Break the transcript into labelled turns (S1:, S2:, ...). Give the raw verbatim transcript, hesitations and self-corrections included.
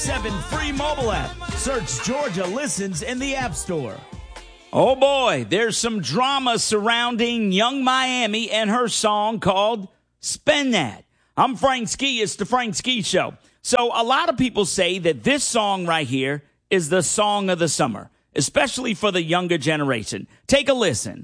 S1: seven free mobile app. Search Georgia Listens in the App Store. Oh boy, there's some drama surrounding Young Miami and her song called Spin That. I'm Frank Ski. It's the Frank Ski Show. So a lot of people say that this song right here is the song of the summer, especially for the younger generation. Take a listen.